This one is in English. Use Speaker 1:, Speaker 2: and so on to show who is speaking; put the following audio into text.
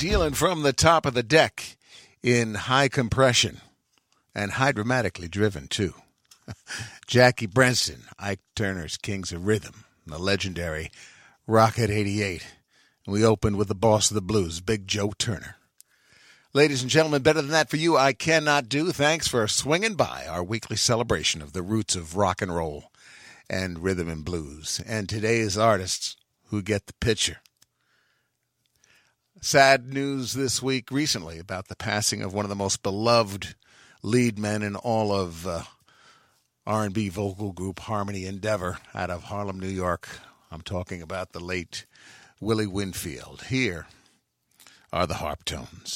Speaker 1: dealing from the top of the deck in high compression and hydromatically driven, too. Jackie Brenston, Ike Turner's Kings of Rhythm, the legendary Rocket 88. We opened with the boss of the blues, Big Joe Turner. Ladies and gentlemen, better than that for you I cannot do. Thanks for swinging by our weekly celebration of the roots of rock and roll and rhythm and blues, and today's artists who get the picture. Sad news this week recently about the passing of one of the most beloved lead men in all of R&B vocal group Harmony Endeavor out of Harlem, New York. I'm talking about the late Willie Winfield. Here are the Harp Tones.